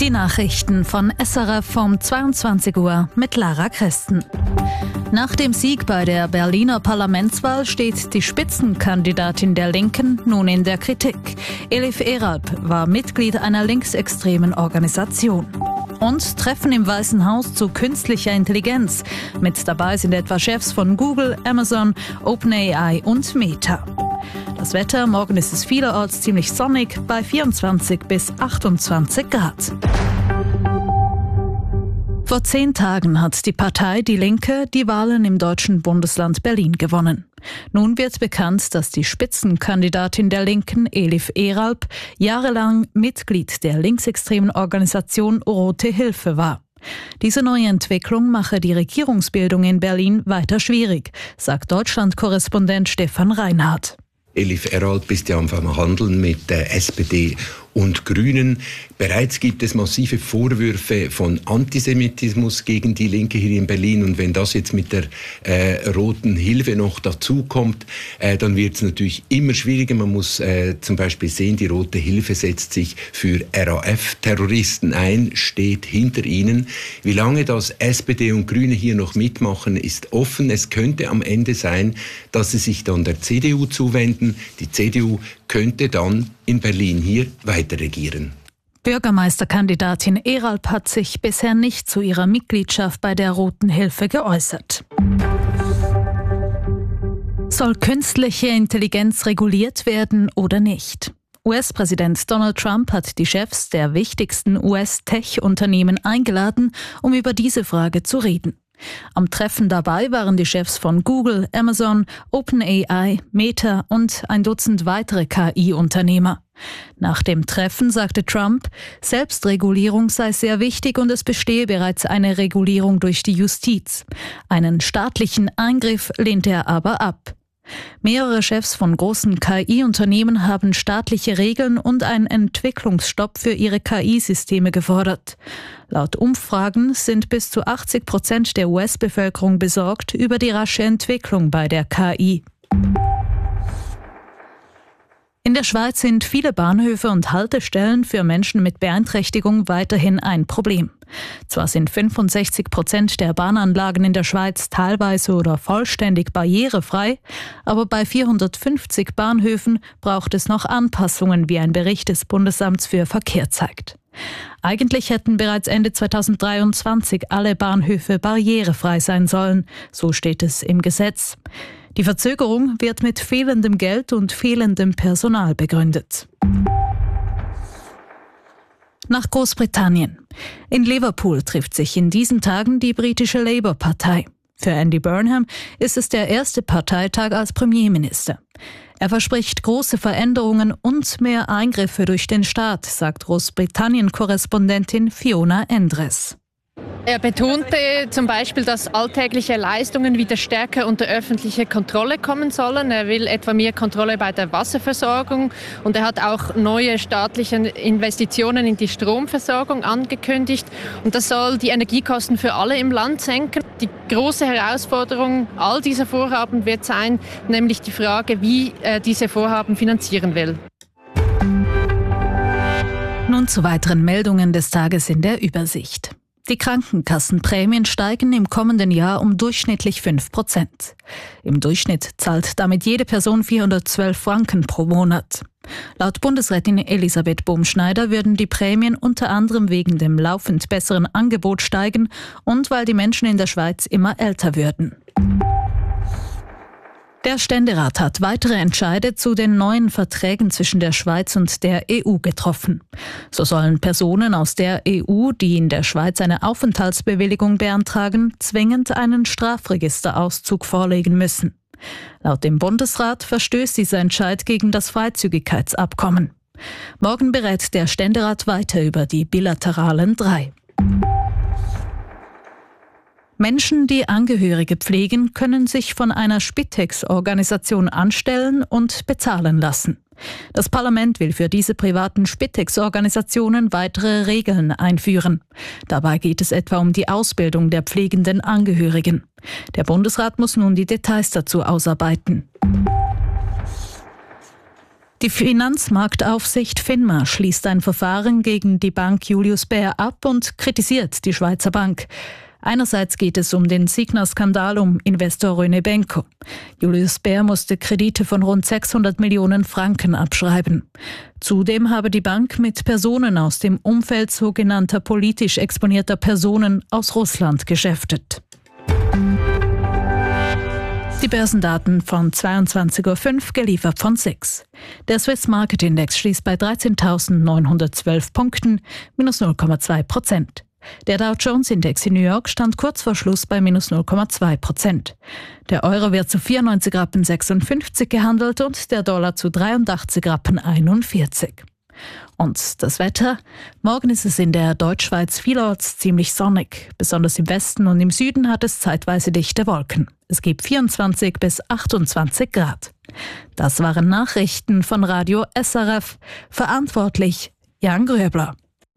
Die Nachrichten von SRF vom 22 Uhr mit Lara Christen. Nach dem Sieg bei der Berliner Parlamentswahl steht die Spitzenkandidatin der Linken nun in der Kritik. Elif Eralp war Mitglied einer linksextremen Organisation. Und Treffen im Weißen Haus zu künstlicher Intelligenz. Mit dabei sind etwa Chefs von Google, Amazon, OpenAI und Meta. Das Wetter, morgen ist es vielerorts ziemlich sonnig bei 24 bis 28 Grad. Vor 10 Tagen hat die Partei Die Linke die Wahlen im deutschen Bundesland Berlin gewonnen. Nun wird bekannt, dass die Spitzenkandidatin der Linken, Elif Eralp, jahrelang Mitglied der linksextremen Organisation Rote Hilfe war. Diese neue Entwicklung mache die Regierungsbildung in Berlin weiter schwierig, sagt Deutschland-Korrespondent Stefan Reinhardt. Elif Eralp ist ja am Verhandeln mit der SPD und Grünen. Bereits gibt es massive Vorwürfe von Antisemitismus gegen die Linke hier in Berlin. Und wenn das jetzt mit der Roten Hilfe noch dazukommt, dann wird es natürlich immer schwieriger. Man muss zum Beispiel sehen, die Rote Hilfe setzt sich für RAF-Terroristen ein, steht hinter ihnen. Wie lange das SPD und Grüne hier noch mitmachen, ist offen. Es könnte am Ende sein, dass sie sich dann der CDU zuwenden. Die CDU könnte dann in Berlin hier weiter regieren. Bürgermeisterkandidatin Eralp hat sich bisher nicht zu ihrer Mitgliedschaft bei der Roten Hilfe geäußert. Soll künstliche Intelligenz reguliert werden oder nicht? US-Präsident Donald Trump hat die Chefs der wichtigsten US-Tech-Unternehmen eingeladen, um über diese Frage zu reden. Am Treffen dabei waren die Chefs von Google, Amazon, OpenAI, Meta und ein Dutzend weitere KI-Unternehmer. Nach dem Treffen sagte Trump, Selbstregulierung sei sehr wichtig und es bestehe bereits eine Regulierung durch die Justiz. Einen staatlichen Eingriff lehnt er aber ab. Mehrere Chefs von großen KI-Unternehmen haben staatliche Regeln und einen Entwicklungsstopp für ihre KI-Systeme gefordert. Laut Umfragen sind bis zu 80% der US-Bevölkerung besorgt über die rasche Entwicklung bei der KI. In der Schweiz sind viele Bahnhöfe und Haltestellen für Menschen mit Beeinträchtigung weiterhin ein Problem. Zwar sind 65% der Bahnanlagen in der Schweiz teilweise oder vollständig barrierefrei, aber bei 450 Bahnhöfen braucht es noch Anpassungen, wie ein Bericht des Bundesamts für Verkehr zeigt. Eigentlich hätten bereits Ende 2023 alle Bahnhöfe barrierefrei sein sollen, so steht es im Gesetz. Die Verzögerung wird mit fehlendem Geld und fehlendem Personal begründet. Nach Großbritannien. In Liverpool trifft sich in diesen Tagen die britische Labour-Partei. Für Andy Burnham ist es der erste Parteitag als Premierminister. Er verspricht große Veränderungen und mehr Eingriffe durch den Staat, sagt Großbritannien-Korrespondentin Fiona Endres. Er betonte zum Beispiel, dass alltägliche Leistungen wieder stärker unter öffentliche Kontrolle kommen sollen. Er will etwa mehr Kontrolle bei der Wasserversorgung und er hat auch neue staatliche Investitionen in die Stromversorgung angekündigt. Und das soll die Energiekosten für alle im Land senken. Die große Herausforderung all dieser Vorhaben wird sein, nämlich die Frage, wie er diese Vorhaben finanzieren will. Nun zu weiteren Meldungen des Tages in der Übersicht. Die Krankenkassenprämien steigen im kommenden Jahr um durchschnittlich 5%. Im Durchschnitt zahlt damit jede Person 412 Franken pro Monat. Laut Bundesrätin Elisabeth Bohm-Schneider würden die Prämien unter anderem wegen dem laufend besseren Angebot steigen und weil die Menschen in der Schweiz immer älter würden. Der Ständerat hat weitere Entscheide zu den neuen Verträgen zwischen der Schweiz und der EU getroffen. So sollen Personen aus der EU, die in der Schweiz eine Aufenthaltsbewilligung beantragen, zwingend einen Strafregisterauszug vorlegen müssen. Laut dem Bundesrat verstößt dieser Entscheid gegen das Freizügigkeitsabkommen. Morgen berät der Ständerat weiter über die bilateralen 3. Menschen, die Angehörige pflegen, können sich von einer Spitex-Organisation anstellen und bezahlen lassen. Das Parlament will für diese privaten Spitex-Organisationen weitere Regeln einführen. Dabei geht es etwa um die Ausbildung der pflegenden Angehörigen. Der Bundesrat muss nun die Details dazu ausarbeiten. Die Finanzmarktaufsicht FINMA schließt ein Verfahren gegen die Bank Julius Baer ab und kritisiert die Schweizer Bank. Einerseits geht es um den Signa-Skandal um Investor René Benko. Julius Baer musste Kredite von rund 600 Millionen Franken abschreiben. Zudem habe die Bank mit Personen aus dem Umfeld sogenannter politisch exponierter Personen aus Russland geschäftet. Die Börsendaten von 22.05 Uhr, geliefert von SIX. Der Swiss Market Index schließt bei 13.912 Punkten, minus 0,2%. Der Dow Jones Index in New York stand kurz vor Schluss bei minus 0,2%. Der Euro wird zu 94,56 Rappen gehandelt und der Dollar zu 83,41 Rappen. Und das Wetter? Morgen ist es in der Deutschschweiz vielerorts ziemlich sonnig. Besonders im Westen und im Süden hat es zeitweise dichte Wolken. Es gibt 24 bis 28 Grad. Das waren Nachrichten von Radio SRF. Verantwortlich Jan Gröbler.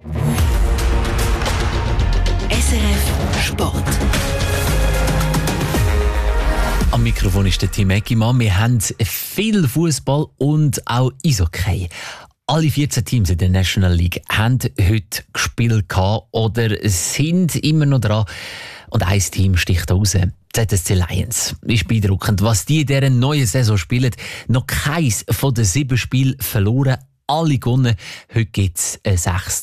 SRF Sport. Am Mikrofon ist der Tim Eckimann. Wir haben viel Fußball und auch Eishockey. Alle 14 Teams in der National League haben heute gespielt oder sind immer noch dran. Und ein Team sticht raus. Die ZSC Lions. Ist beeindruckend, was die in dieser neuen Saison spielen. Noch keins von den 7 Spielen verloren. Alle gewonnen. Heute gibt es einen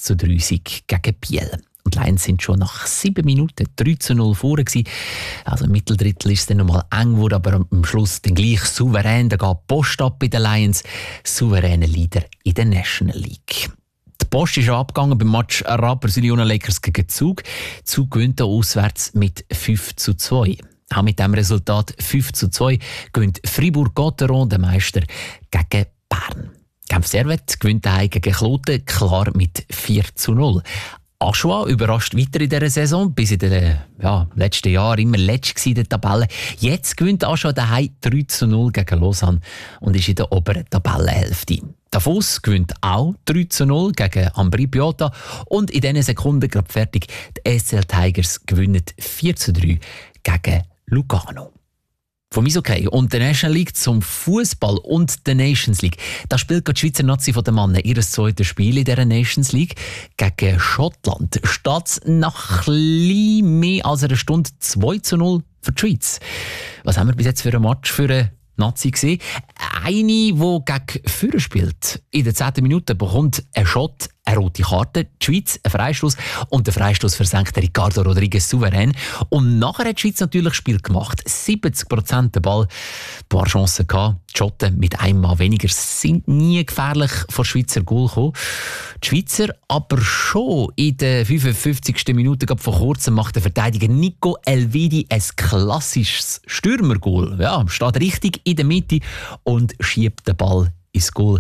6:3 gegen Biel. Und die Lions sind schon nach 7 Minuten 3:0 vorne gewesen. Also im Mitteldrittel ist es dann nochmal eng geworden, aber am Schluss dann gleich souverän. Da geht die Post ab bei den Lions. Souveräne Leader in der National League. Die Post ist abgegangen beim Match Rapperswil-Jona Lakers gegen Zug. Zug gewinnt auswärts mit 5:2. Auch mit diesem Resultat 5:2 gewinnt Fribourg-Gotteron, der Meister, gegen Bern. Genf Servette gewinnt gegen Kloten klar mit 4:0. Aschua überrascht weiter in dieser Saison, bis in den letzten Jahren immer letztes in der Tabelle. Jetzt gewinnt Aschua daheim 3:0 gegen Lausanne und ist in der oberen Tabellenhälfte. Davos gewinnt auch 3:0 gegen Ambri Piotta und in diesen Sekunden gerade fertig. Die SCL Tigers gewinnen 4:3 gegen Lugano. Vom Eishockey und der National League zum Fußball und der Nations League. Da spielt die Schweizer Nazi von den Männern ihr zweites Spiel in dieser Nations League. Gegen Schottland steht es nach mehr als einer Stunde 2:0 für die Schweiz. Was haben wir bis jetzt für einen Match für eine Nazi gesehen? Eine, die gegen Führer spielt. In der 10. Minute bekommt ein Schott eine rote Karte, die Schweiz einen Freistoß und der Freistoß versenkt Ricardo Rodriguez souverän. Und nachher hat die Schweiz natürlich Spiel gemacht. 70% der Ball, ein paar Chancen gehabt. Die Schotten mit einem Mann weniger sind nie gefährlich vor Schweizer Goal gekommen. Die Schweizer aber schon in der 55. Minute, vor kurzem, macht der Verteidiger Nico Elvedi ein klassisches Stürmergoal. Ja, steht richtig in der Mitte und schiebt den Ball ins Goal.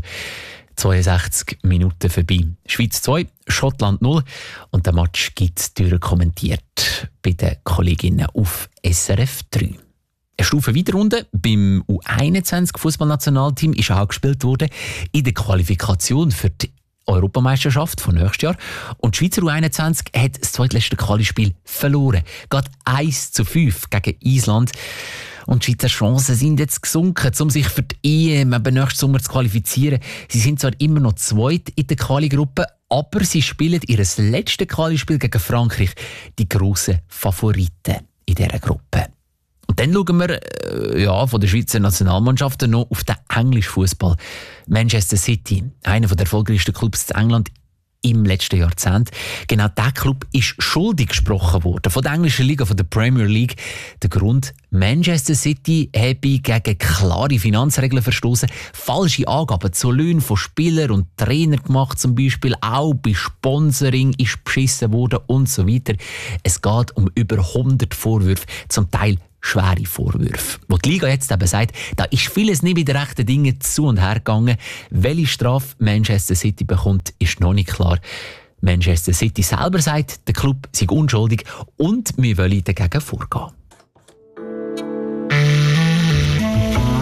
62 Minuten vorbei. Schweiz 2, Schottland 0. Und der Match gibt es kommentiert bei den Kolleginnen auf SRF 3. Eine Stufe weiter unten beim U21-Fußballnationalteam ist auch gespielt worden in der Qualifikation für die Europameisterschaft von nächstes Jahr. Und die Schweizer U21 hat das zweitletzte Quali-Spiel verloren. Geht 1:5 gegen Island. Und die Schweizer Chancen sind jetzt gesunken, um sich für die EM nächsten Sommer zu qualifizieren. Sie sind zwar immer noch zweit in der Quali-Gruppe, aber sie spielen ihr letztes Quali-Spiel gegen Frankreich, die grossen Favoriten in dieser Gruppe. Und dann schauen wir von der Schweizer Nationalmannschaften noch auf den englischen Fußball. Manchester City, einer der erfolgreichsten Clubs in England im letzten Jahrzehnt. Genau dieser Club ist schuldig gesprochen worden von der englischen Liga, von der Premier League. Der Grund: Manchester City habe gegen klare Finanzregeln verstoßen, falsche Angaben zu Löhnen von Spielern und Trainern gemacht, zum Beispiel auch bei Sponsoring ist beschissen worden und so weiter. Es geht um über 100 Vorwürfe, zum Teil schwere Vorwürfe. Wo die Liga jetzt eben sagt, da ist vieles nicht mit den rechten Dingen zu und her gegangen. Welche Strafe Manchester City bekommt, ist noch nicht klar. Manchester City selber sagt, der Club sei unschuldig und wir wollen dagegen vorgehen.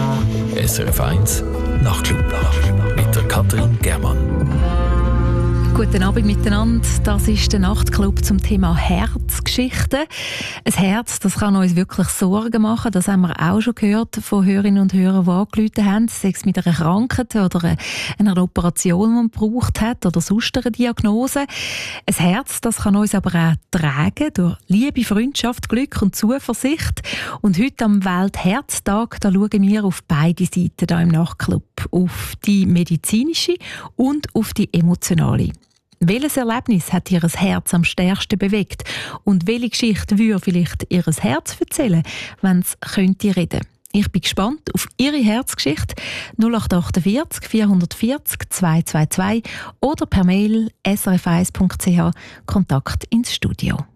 SRF 1 Nachtclub mit der Katrin Germann. Guten Abend miteinander. Das ist der Nachtclub zum Thema Herzgeschichten. Ein Herz, das kann uns wirklich Sorgen machen. Das haben wir auch schon gehört von Hörerinnen und Hörern, die angerufen haben. Sei es mit einer Krankheit oder einer Operation, die man gebraucht hat oder sonst eine Diagnose. Ein Herz, das kann uns aber auch tragen durch Liebe, Freundschaft, Glück und Zuversicht. Und heute am Weltherztag, da schauen wir auf beide Seiten hier im Nachtclub. Auf die medizinische und auf die emotionale. Welches Erlebnis hat Ihr Herz am stärksten bewegt? Und welche Geschichte würde vielleicht Ihr Herz erzählen, wenn es könnte reden? Ich bin gespannt auf Ihre Herzgeschichte 0848 440 222 oder per Mail srf1.ch Kontakt ins Studio.